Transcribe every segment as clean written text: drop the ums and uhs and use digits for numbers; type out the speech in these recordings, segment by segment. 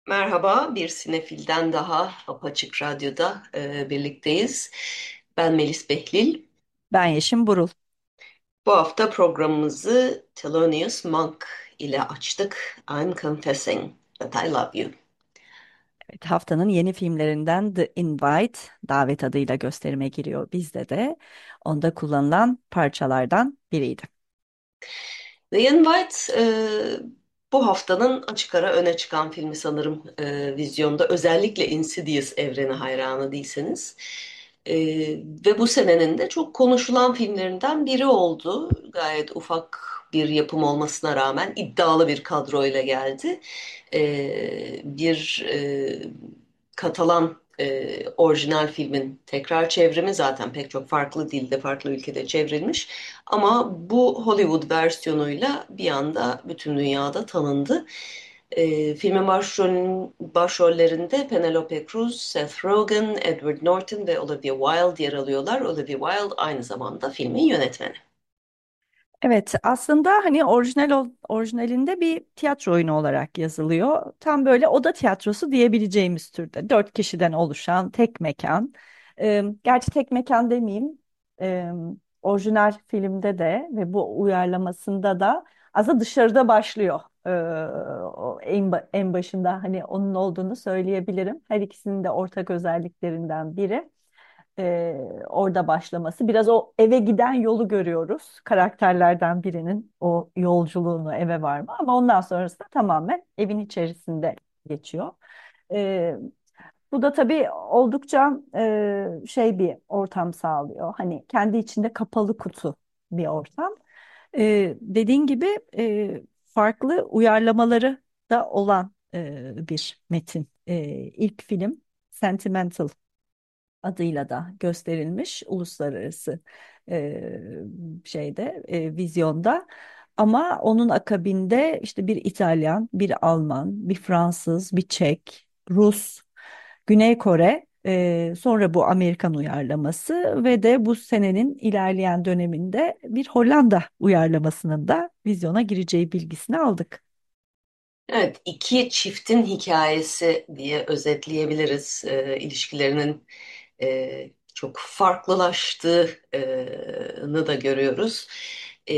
Merhaba, bir sinefilden daha Apaçık Radyo'da birlikteyiz. Ben Melis Behlil. Ben Yeşim Burul. Bu hafta programımızı Thelonious Monk ile açtık. I'm confessing that I love you. Evet, haftanın yeni filmlerinden The Invite, davet adıyla gösterime giriyor bizde de. Onda kullanılan parçalardan biriydi. The Invite bu haftanın açık ara öne çıkan filmi sanırım vizyonda. Özellikle Insidious evreni hayranı değilseniz. E, Ve bu senenin de çok konuşulan filmlerinden biri oldu. Gayet ufak bir yapım olmasına rağmen iddialı bir kadroyla geldi. Bir Katalan orijinal filmin tekrar çevrimi zaten pek çok farklı dilde, farklı ülkede çevrilmiş. Ama bu Hollywood versiyonuyla bir anda bütün dünyada tanındı. Filmin başrollerinde Penelope Cruz, Seth Rogen, Edward Norton ve Olivia Wilde yer alıyorlar. Olivia Wilde aynı zamanda filmin yönetmeni. Evet, aslında hani orijinalinde bir tiyatro oyunu olarak yazılıyor. Tam böyle oda tiyatrosu diyebileceğimiz türde. Dört kişiden oluşan tek mekan. Gerçi tek mekan demeyeyim. Ee, Orijinal filmde de ve bu uyarlamasında da aslında dışarıda başlıyor. O en başında hani onun olduğunu söyleyebilirim. Her ikisinin de ortak özelliklerinden biri orada başlaması. Biraz o eve giden yolu görüyoruz. Karakterlerden birinin o yolculuğunu eve varma ama ondan sonrası da tamamen evin içerisinde geçiyor. E, Bu da tabii oldukça şey bir ortam sağlıyor. Hani kendi içinde kapalı kutu bir ortam. Dediğin gibi farklı uyarlamaları da olan bir metin. İlk film Sentimental adıyla da gösterilmiş uluslararası e, vizyonda. Ama onun akabinde işte bir İtalyan, bir Alman, bir Fransız, bir Çek, Rus, Güney Kore, sonra bu Amerikan uyarlaması ve de bu senenin ilerleyen döneminde bir Hollanda uyarlamasının da vizyona gireceği bilgisini aldık. Evet, iki çiftin hikayesi diye özetleyebiliriz. İlişkilerinin çok farklılaştığını da görüyoruz. E,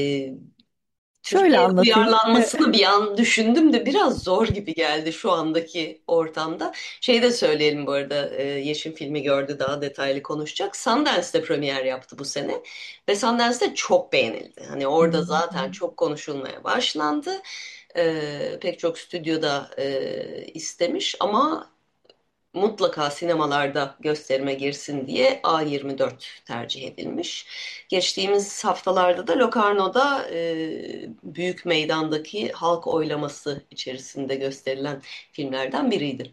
Şöyle Türkiye'ye anlatayım. uyarlanmasını bir an düşündüm de biraz zor gibi geldi şu andaki ortamda. Şey de söyleyelim bu arada, Yeşim filmi gördü, daha detaylı konuşacak. Sundance'de premier yaptı bu sene ve Sundance'de çok beğenildi. Hani orada zaten çok konuşulmaya başlandı. Pek çok stüdyoda istemiş ama mutlaka sinemalarda gösterime girsin diye A24 tercih edilmiş. Geçtiğimiz haftalarda da Locarno'da büyük meydandaki halk oylaması içerisinde gösterilen filmlerden biriydi.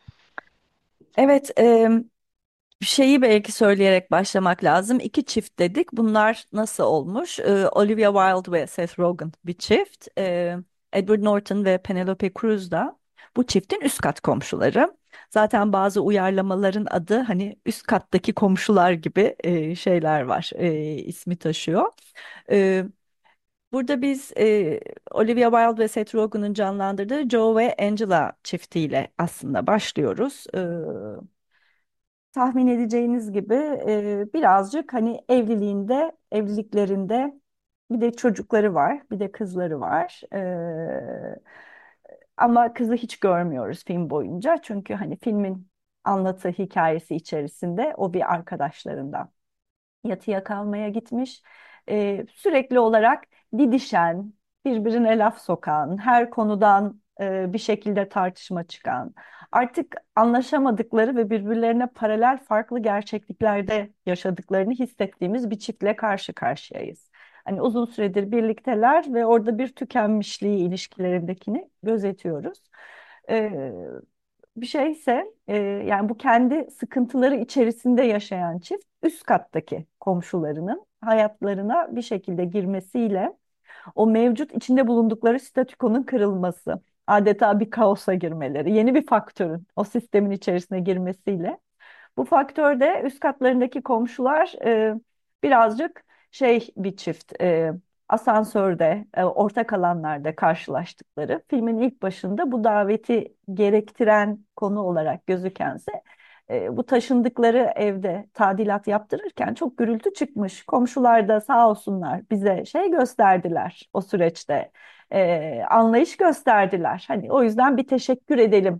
Evet, bir şeyi belki söyleyerek başlamak lazım. İki çift dedik. Bunlar nasıl olmuş? Olivia Wilde ve Seth Rogen bir çift. Edward Norton ve Penelope Cruz da bu çiftin üst kat komşuları. Zaten bazı uyarlamaların adı hani üst kattaki komşular gibi şeyler var, ismi taşıyor. E, Burada biz Olivia Wilde ve Seth Rogen'ın canlandırdığı Joe ve Angela çiftiyle aslında başlıyoruz. Tahmin edeceğiniz gibi birazcık hani evliliklerinde bir de çocukları var, bir de kızları var. Ama kızı hiç görmüyoruz film boyunca. Çünkü hani filmin anlatı hikayesi içerisinde o bir arkadaşlarından yatıya kalmaya gitmiş. Sürekli olarak didişen, birbirine laf sokan, her konudan bir şekilde tartışma çıkan, artık anlaşamadıkları ve birbirlerine paralel farklı gerçekliklerde yaşadıklarını hissettiğimiz bir çiftle karşı karşıyayız. Hani uzun süredir birlikteler ve orada bir tükenmişliği ilişkilerindekini gözetiyoruz. Ee, Bir şeyse yani bu kendi sıkıntıları içerisinde yaşayan çift üst kattaki komşularının hayatlarına bir şekilde girmesiyle o mevcut içinde bulundukları statükonun kırılması, adeta bir kaosa girmeleri, yeni bir faktörün o sistemin içerisine girmesiyle bu faktör de üst katlarındaki komşular birazcık şey bir çift, asansörde, ortak alanlarda karşılaştıkları, filmin ilk başında bu daveti gerektiren konu olarak gözükense, bu taşındıkları evde tadilat yaptırırken çok gürültü çıkmış. Komşular da sağ olsunlar bize şey gösterdiler o süreçte, anlayış gösterdiler. Hani o yüzden bir teşekkür edelim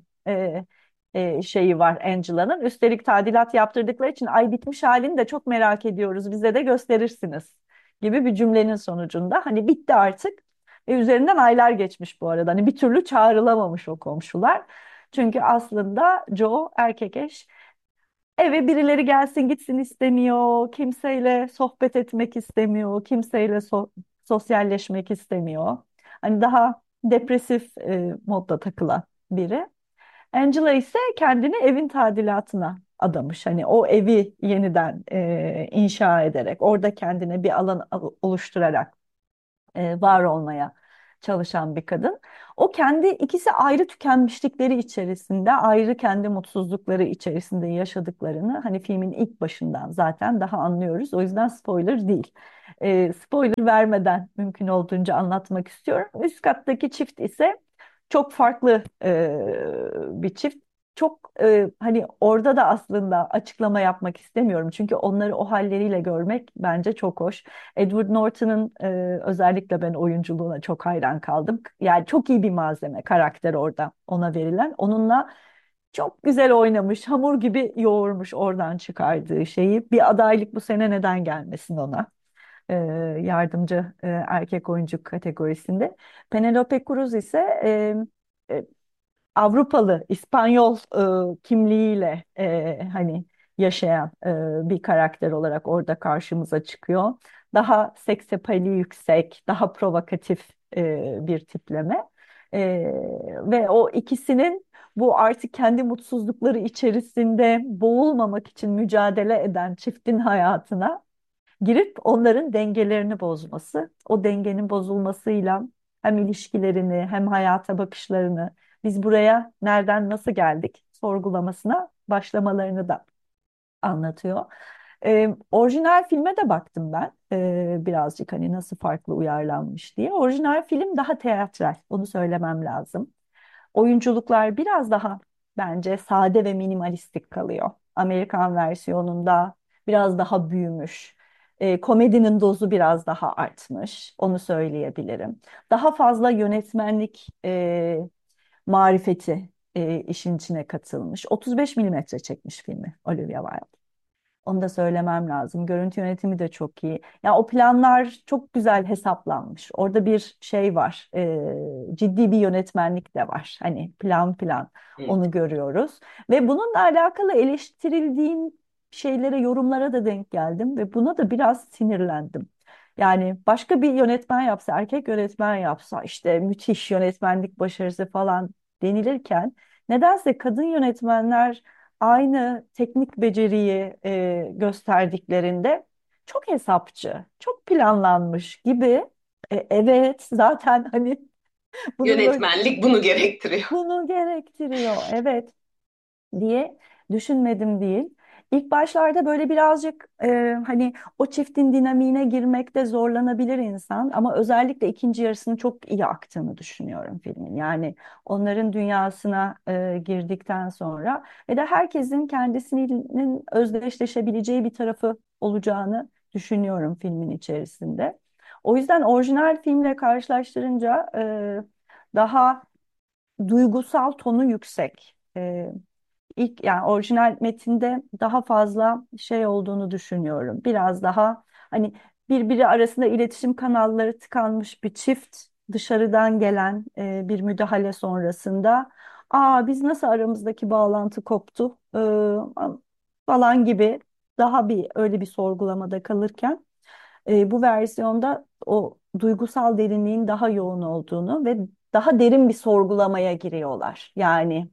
şeyi var Angela'nın. Üstelik tadilat yaptırdıkları için ay bitmiş halini de çok merak ediyoruz. Bize de gösterirsiniz gibi bir cümlenin sonucunda hani bitti artık. Ve üzerinden aylar geçmiş bu arada. Hani bir türlü çağrılamamış o komşular. Çünkü aslında Joe erkek eş eve birileri gelsin gitsin istemiyor. Kimseyle sohbet etmek istemiyor. Kimseyle sosyalleşmek istemiyor. Hani daha depresif modda takılan biri. Angela ise kendini evin tadilatına adamış. Hani o evi yeniden inşa ederek, orada kendine bir alan oluşturarak var olmaya çalışan bir kadın. O kendi ikisi ayrı tükenmişlikleri içerisinde, ayrı kendi mutsuzlukları içerisinde yaşadıklarını hani filmin ilk başından zaten daha anlıyoruz. O yüzden spoiler değil. Spoiler vermeden mümkün olduğunca anlatmak istiyorum. Üst kattaki çift ise çok farklı bir çift. Çok hani orada da aslında açıklama yapmak istemiyorum. Çünkü onları o halleriyle görmek bence çok hoş. Edward Norton'ın özellikle ben oyunculuğuna çok hayran kaldım. Yani çok iyi bir malzeme karakter orada ona verilen. Onunla çok güzel oynamış, hamur gibi yoğurmuş oradan çıkardığı şeyi. Bir adaylık bu sene neden gelmesin ona? E, Yardımcı erkek oyuncu kategorisinde. Penelope Cruz ise e, Avrupalı, İspanyol kimliğiyle hani yaşayan bir karakter olarak orada karşımıza çıkıyor. Daha seksapali yüksek, daha provokatif bir tipleme. E, Ve o ikisinin bu artık kendi mutsuzlukları içerisinde boğulmamak için mücadele eden çiftin hayatına girip onların dengelerini bozması, o dengenin bozulmasıyla hem ilişkilerini hem hayata bakışlarını, biz buraya nereden nasıl geldik sorgulamasına başlamalarını da anlatıyor. Orijinal filme de baktım ben. Birazcık hani nasıl farklı uyarlanmış diye. Orijinal film daha teatral, onu söylemem lazım. Oyunculuklar biraz daha bence sade ve minimalistik kalıyor. Amerikan versiyonunda biraz daha büyümüş. Komedinin dozu biraz daha artmış. Onu söyleyebilirim. Daha fazla yönetmenlik marifeti işin içine katılmış. 35 milimetre çekmiş filmi Olivia Wilde. Onu da söylemem lazım. Görüntü yönetimi de çok iyi. Ya o planlar çok güzel hesaplanmış. Orada bir şey var. Ciddi bir yönetmenlik de var. Hani plan Evet. onu görüyoruz. Ve bununla alakalı eleştirildiğim şeylere, yorumlara da denk geldim ve buna da biraz sinirlendim. Yani başka bir yönetmen yapsa, erkek yönetmen yapsa işte müthiş yönetmenlik başarısı falan denilirken nedense kadın yönetmenler aynı teknik beceriyi gösterdiklerinde çok hesapçı, çok planlanmış gibi. Evet, zaten hani bunu böyle Yönetmenlik bunu gerektiriyor. bunu gerektiriyor. Evet diye düşünmedim değil. İlk başlarda böyle birazcık hani o çiftin dinamiğine girmekte zorlanabilir insan ama özellikle ikinci yarısını çok iyi aktığını düşünüyorum filmin. Yani onların dünyasına girdikten sonra ve de herkesin kendisinin özdeşleşebileceği bir tarafı olacağını düşünüyorum filmin içerisinde. O yüzden orijinal filmle karşılaştırınca daha duygusal tonu yüksek. İlk yani orijinal metinde daha fazla şey olduğunu düşünüyorum. Biraz daha hani birbiri arasında iletişim kanalları tıkanmış bir çift dışarıdan gelen bir müdahale sonrasında biz nasıl aramızdaki bağlantı koptu falan gibi daha bir öyle bir sorgulamada kalırken bu versiyonda o duygusal derinliğin daha yoğun olduğunu ve daha derin bir sorgulamaya giriyorlar. Yani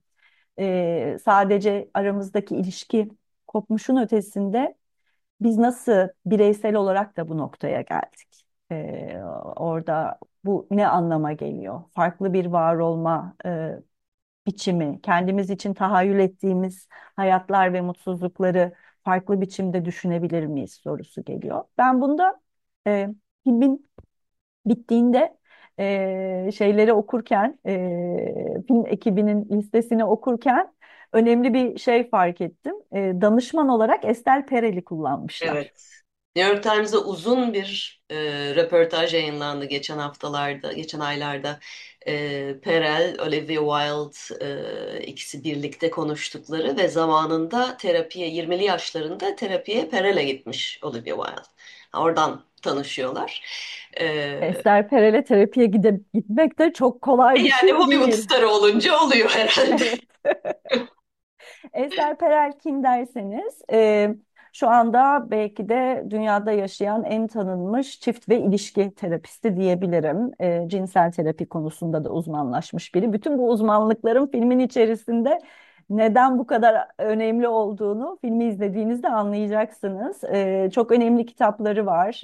sadece aramızdaki ilişki kopmuşun ötesinde biz nasıl bireysel olarak da bu noktaya geldik? Orada bu ne anlama geliyor? Farklı bir var olma biçimi, kendimiz için tahayyül ettiğimiz hayatlar ve mutsuzlukları farklı biçimde düşünebilir miyiz sorusu geliyor. Ben bunda e, filmin Bittiğinde şeyleri okurken, film ekibinin listesini okurken önemli bir şey fark ettim. Danışman olarak Estelle Perel'i kullanmışlar. Evet. New York Times'da uzun bir röportaj yayınlandı geçen haftalarda, geçen aylarda. Perel, Olivia Wilde ikisi birlikte konuştukları ve zamanında terapiye 20'li yaşlarında terapiye Perel'e gitmiş Olivia Wilde. Oradan tanışıyorlar. E, Estelle Perel'e terapiye gitmek de çok kolay bir Yani şey Hollywood değil. starı olunca oluyor herhalde. Evet. Ester Perel kim derseniz, şu anda belki de dünyada yaşayan en tanınmış çift ve ilişki terapisti diyebilirim. Cinsel terapi konusunda da uzmanlaşmış biri. Bütün bu uzmanlıkların filmin içerisinde neden bu kadar önemli olduğunu filmi izlediğinizde anlayacaksınız. Çok önemli kitapları var.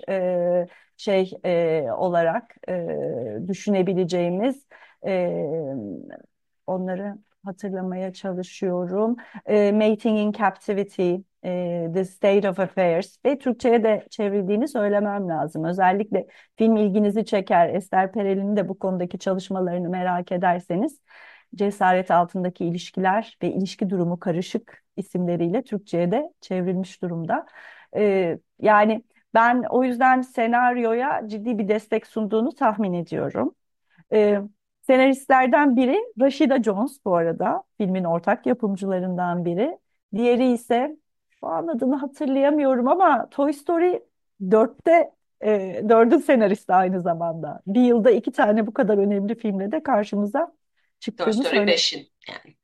Olarak düşünebileceğimiz, e, onları hatırlamaya çalışıyorum. Mating in Captivity, The State of Affairs ve Türkçe'ye de çevrildiğini söylemem lazım. Özellikle film ilginizi çeker, Ester Perel'in de bu konudaki çalışmalarını merak ederseniz, Cesaret Altındaki İlişkiler ve İlişki Durumu Karışık isimleriyle Türkçe'ye de çevrilmiş durumda. Yani ben o yüzden senaryoya ciddi bir destek sunduğunu tahmin ediyorum. Ee, Senaristlerden biri Rashida Jones, bu arada filmin ortak yapımcılarından biri. Diğeri ise, şu an adını hatırlayamıyorum ama, Toy Story 4'te, 4'ün senaristi aynı zamanda. Bir yılda iki tane bu kadar önemli filmle de karşımıza Toy çıktığını Story söylemek. 5'in yani.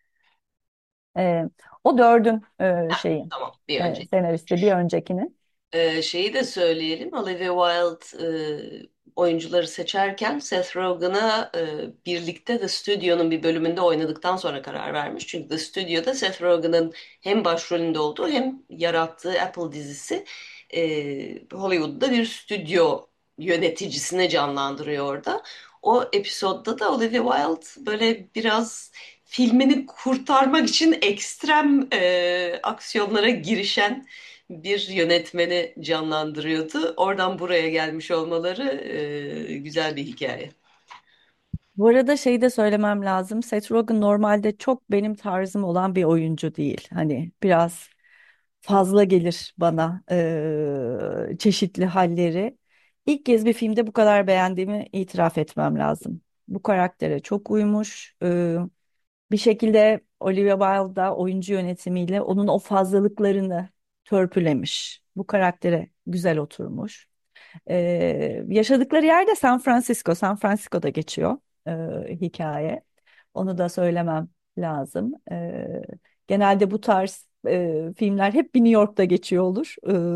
O 4'ün Tamam, bir önceki. senaristi, bir öncekinin. Şeyi de söyleyelim. Olivia Wilde oyuncuları seçerken Seth Rogen'a birlikte The Studio'nun bir bölümünde oynadıktan sonra karar vermiş. Çünkü The Studio'da Seth Rogen'ın hem başrolünde olduğu hem yarattığı Apple dizisi Hollywood'da bir stüdyo yöneticisini canlandırıyor orada. O episodda da Olivia Wilde böyle biraz filmini kurtarmak için ekstrem aksiyonlara girişen bir yönetmeni canlandırıyordu. Oradan buraya gelmiş olmaları güzel bir hikaye. Bu arada şey de söylemem lazım. Seth Rogen normalde çok benim tarzım olan bir oyuncu değil. Hani biraz fazla gelir bana çeşitli halleri. İlk kez bir filmde bu kadar beğendiğimi itiraf etmem lazım. Bu karaktere çok uymuş. Bir şekilde Olivia Wilde da oyuncu yönetimiyle onun o fazlalıklarını törpülemiş. Bu karaktere güzel oturmuş. Yaşadıkları yer de San Francisco. San Francisco'da geçiyor hikaye. Onu da söylemem lazım. Genelde bu tarz filmler hep bir New York'ta geçiyor olur.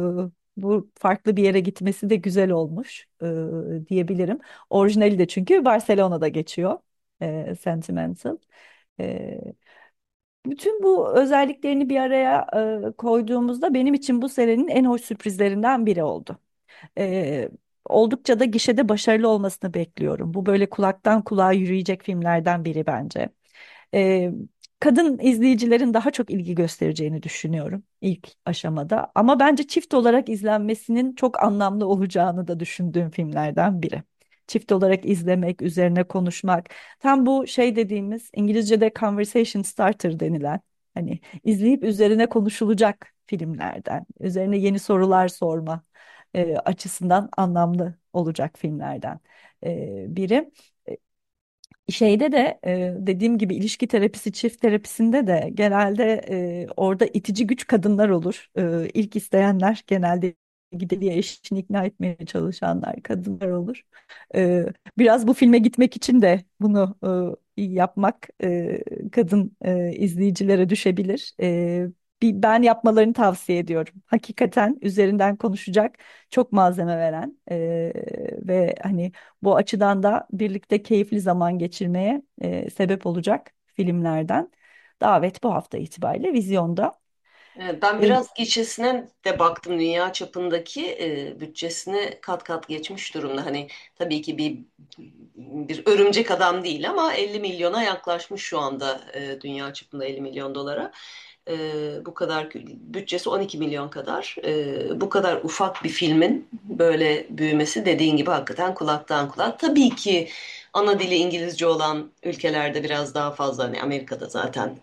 Bu farklı bir yere gitmesi de güzel olmuş diyebilirim. Orijinali de çünkü Barcelona'da geçiyor. Sentimental. Ee, Bütün bu özelliklerini bir araya koyduğumuzda benim için bu senenin en hoş sürprizlerinden biri oldu. Ee, Oldukça da gişede başarılı olmasını bekliyorum. Bu böyle kulaktan kulağa yürüyecek filmlerden biri bence. Ee, Kadın izleyicilerin daha çok ilgi göstereceğini düşünüyorum ilk aşamada. Ama bence çift olarak izlenmesinin çok anlamlı olacağını da düşündüğüm filmlerden biri. Çift olarak izlemek, üzerine konuşmak. Tam bu şey dediğimiz, İngilizce'de conversation starter denilen, hani izleyip üzerine konuşulacak filmlerden, üzerine yeni sorular sorma açısından anlamlı olacak filmlerden biri. Şeyde de dediğim gibi ilişki terapisi, çift terapisinde de genelde orada itici güç kadınlar olur. İlk isteyenler genelde, gideliye eşini ikna etmeye çalışanlar kadınlar olur. Biraz bu filme gitmek için de bunu iyi yapmak kadın izleyicilere düşebilir. Ben yapmalarını tavsiye ediyorum. Hakikaten üzerinden konuşacak çok malzeme veren ve hani bu açıdan da birlikte keyifli zaman geçirmeye sebep olacak filmlerden. Davet bu hafta itibariyle vizyonda. Evet, ben E, biraz gişesine de baktım, dünya çapındaki bütçesini kat kat geçmiş durumda. Hani tabii ki bir örümcek adam değil ama 50 milyona yaklaşmış şu anda dünya çapında, 50 milyon dolara. Bu kadar bütçesi 12 milyon kadar. Bu kadar ufak bir filmin böyle büyümesi dediğin gibi hakikaten kulaktan kulağa. Tabii ki ana dili İngilizce olan ülkelerde biraz daha fazla. Hani Amerika'da zaten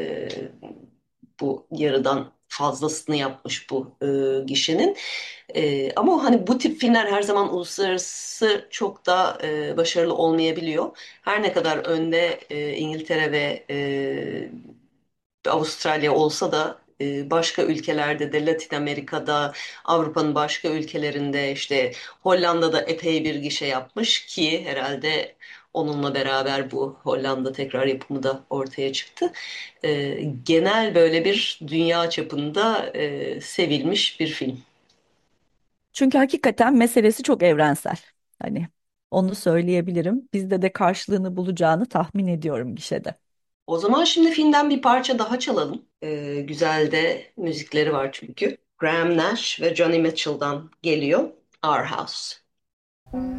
bu yarıdan fazlasını yapmış bu gişenin. Ama hani bu tip filmler her zaman uluslararası çok da başarılı olmayabiliyor. Her ne kadar önde İngiltere ve Avustralya olsa da başka ülkelerde de Latin Amerika'da, Avrupa'nın başka ülkelerinde işte Hollanda'da epey bir gişe yapmış ki herhalde onunla beraber bu Hollanda tekrar yapımı da ortaya çıktı. Genel böyle bir dünya çapında sevilmiş bir film. Çünkü hakikaten meselesi çok evrensel. Hani onu söyleyebilirim. Bizde de karşılığını bulacağını tahmin ediyorum gişede. O zaman şimdi filmden bir parça daha çalalım. Güzel de müzikleri var çünkü. Graham Nash ve Johnny Mitchell'dan geliyor. Our House.